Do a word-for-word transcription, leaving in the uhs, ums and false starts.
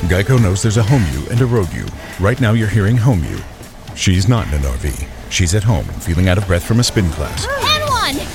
Geico knows there's a home you and a road you. Right now you're hearing home you. She's not in an R V. She's at home, feeling out of breath from a spin class. And one!